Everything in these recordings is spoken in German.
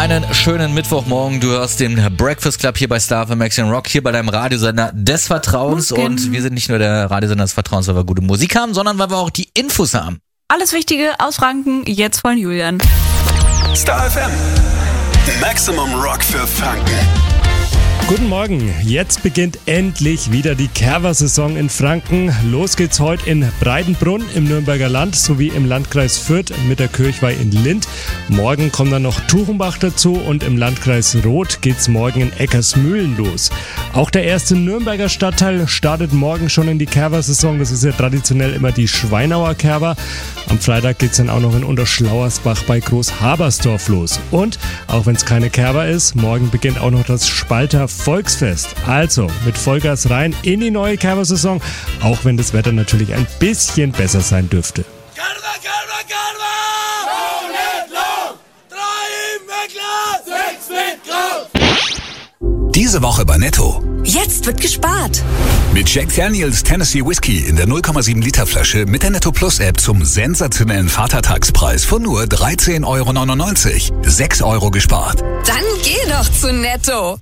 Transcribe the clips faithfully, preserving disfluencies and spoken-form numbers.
Einen schönen Mittwochmorgen. Du hörst den Breakfast Club hier bei Star F M Action Rock, hier bei deinem Radiosender des Vertrauens. Morgen. Und wir sind nicht nur der Radiosender des Vertrauens, weil wir gute Musik haben, sondern weil wir auch die Infos haben. Alles Wichtige aus Franken, jetzt von Julian. Star F M. Maximum Rock für Franken. Guten Morgen, jetzt beginnt endlich wieder die Kerwa-Saison in Franken. Los geht's heute in Breitenbrunn im Nürnberger Land sowie im Landkreis Fürth mit der Kirchweih in Lindt. Morgen kommt dann noch Tuchenbach dazu und im Landkreis Roth geht's morgen in Eckersmühlen los. Auch der erste Nürnberger Stadtteil startet morgen schon in die Kerwa-Saison. Das ist ja traditionell immer die Schweinauer Kerwa. Am Freitag geht's dann auch noch in Unterschlauersbach bei Großhabersdorf los. Und auch wenn es keine Kerwa ist, morgen beginnt auch noch das Spalter Volksfest. Also mit Vollgas rein in die neue Kerwa-Saison, auch wenn das Wetter natürlich ein bisschen besser sein dürfte. Kerwa, Kerwa, Kerwa! Schau nicht lang! Drei im Wegglas! Sechs mit Kraut! Diese Woche bei Netto. Jetzt wird gespart. Mit Jack Daniels Tennessee Whiskey in der null Komma sieben Liter Flasche mit der Netto Plus App zum sensationellen Vatertagspreis von nur dreizehn Euro neunundneunzig. sechs Euro gespart. Dann geh doch zu Netto.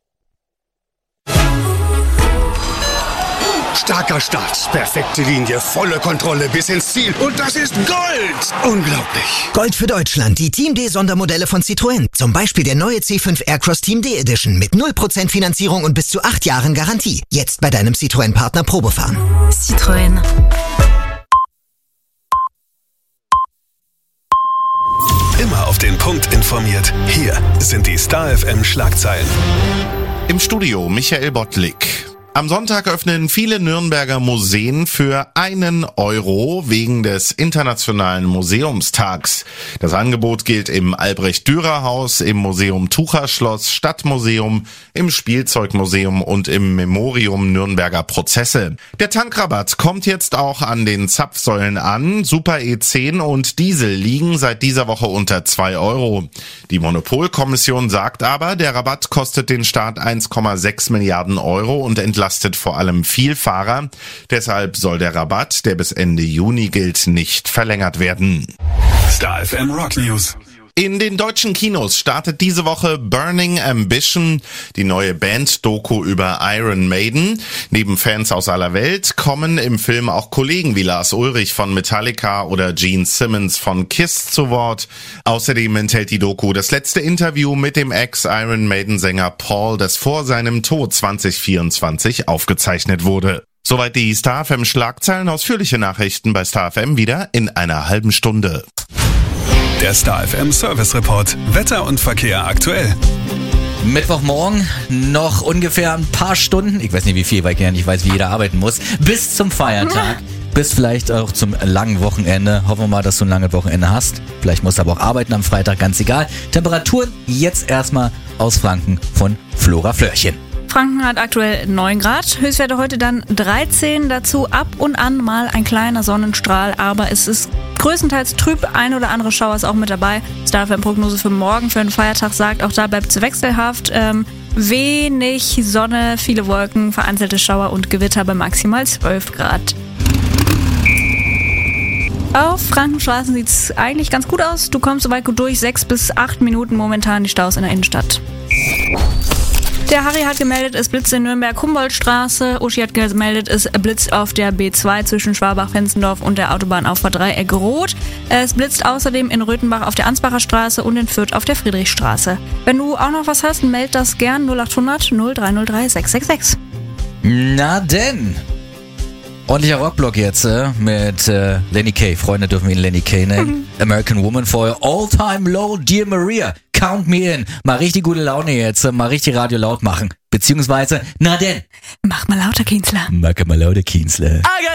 Starker Start, perfekte Linie, volle Kontrolle bis ins Ziel. Und das ist Gold! Unglaublich. Gold für Deutschland, die Team D Sondermodelle von Citroën. Zum Beispiel der neue C fünf Aircross Team D Edition mit null Prozent Finanzierung und bis zu acht Jahren Garantie. Jetzt bei deinem Citroën-Partner Probefahren. Citroën. Immer auf den Punkt informiert. Hier sind die Star F M Schlagzeilen. Im Studio Michael Bottlik. Am Sonntag öffnen viele Nürnberger Museen für einen Euro wegen des Internationalen Museumstags. Das Angebot gilt im Albrecht-Dürer-Haus, im Museum Tucherschloss, Stadtmuseum, im Spielzeugmuseum und im Memorium Nürnberger Prozesse. Der Tankrabatt kommt jetzt auch an den Zapfsäulen an. Super E zehn und Diesel liegen seit dieser Woche unter zwei Euro. Die Monopolkommission sagt aber, der Rabatt kostet den Staat eins Komma sechs Milliarden Euro und entlastet Lastet vor allem Vielfahrer. Deshalb soll der Rabatt, der bis Ende Juni gilt, nicht verlängert werden. Star F M Rock News. In den deutschen Kinos startet diese Woche Burning Ambition, die neue Band-Doku über Iron Maiden. Neben Fans aus aller Welt kommen im Film auch Kollegen wie Lars Ulrich von Metallica oder Gene Simmons von Kiss zu Wort. Außerdem enthält die Doku das letzte Interview mit dem Ex-Iron Maiden-Sänger Paul, das vor seinem Tod zwanzig vierundzwanzig aufgezeichnet wurde. Soweit die Star F M Schlagzeilen. Ausführliche Nachrichten bei Star F M wieder in einer halben Stunde. Der Star F M Service Report. Wetter und Verkehr aktuell. Mittwochmorgen, noch ungefähr ein paar Stunden, ich weiß nicht wie viel, weil ich ja nicht weiß, wie jeder arbeiten muss, bis zum Feiertag, bis vielleicht auch zum langen Wochenende. Hoffen wir mal, dass du ein langes Wochenende hast. Vielleicht musst du aber auch arbeiten am Freitag, ganz egal. Temperaturen jetzt erstmal aus Franken von Flora Flörchen. Franken hat aktuell neun Grad, Höchstwerte heute dann dreizehn, dazu ab und an mal ein kleiner Sonnenstrahl, aber es ist größtenteils trüb, ein oder andere Schauer ist auch mit dabei. Star F M Prognose für morgen, für den Feiertag sagt, auch da bleibt es wechselhaft. Ähm, wenig Sonne, viele Wolken, vereinzelte Schauer und Gewitter bei maximal zwölf Grad. Auf Frankenstraßen sieht es eigentlich ganz gut aus. Du kommst soweit gut durch, sechs bis acht Minuten momentan die Staus in der Innenstadt. Der Harry hat gemeldet, es blitzt in Nürnberg-Humboldt-Straße. Uschi hat gemeldet, es blitzt auf der B zwei zwischen Schwabach-Fenzendorf und der Autobahnauffahrt Dreieck Rot. Es blitzt außerdem in Röthenbach auf der Ansbacher Straße und in Fürth auf der Friedrichstraße. Wenn du auch noch was hast, meld das gern null acht hundert null drei null drei sechs sechs sechs. Na denn. Ordentlicher Rockblock jetzt äh, mit äh, Lenny Kaye. Freunde dürfen wir ihn Lenny Kaye nennen. American Woman for your all-time low, Dear Maria. Count me in. Mal richtig gute Laune jetzt. Mal richtig Radio laut machen. Beziehungsweise, na denn. Mach mal lauter, Kienzler. Mach mal lauter, Kienzler.